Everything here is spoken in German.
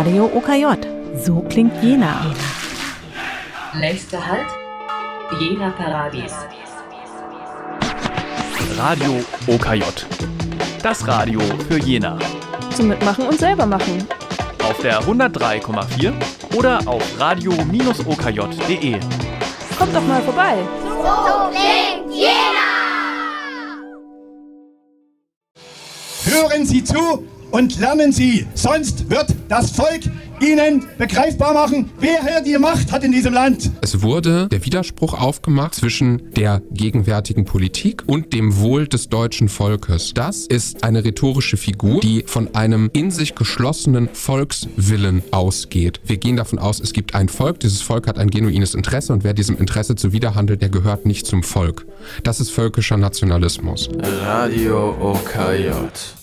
Radio OKJ. So klingt Jena. Nächster Halt, Jena Paradies. Radio OKJ. Das Radio für Jena. Zum Mitmachen und selber machen. Auf der 103,4 oder auf radio-okj.de. Kommt doch mal vorbei. So klingt Jena! Hören Sie zu und lernen Sie, sonst wird das Volk Ihnen begreifbar machen, wer hier die Macht hat in diesem Land. Es wurde der Widerspruch aufgemacht zwischen der gegenwärtigen Politik und dem Wohl des deutschen Volkes. Das ist eine rhetorische Figur, die von einem in sich geschlossenen Volkswillen ausgeht. Wir gehen davon aus, es gibt ein Volk, dieses Volk hat ein genuines Interesse und wer diesem Interesse zuwiderhandelt, der gehört nicht zum Volk. Das ist völkischer Nationalismus. Radio OKJ.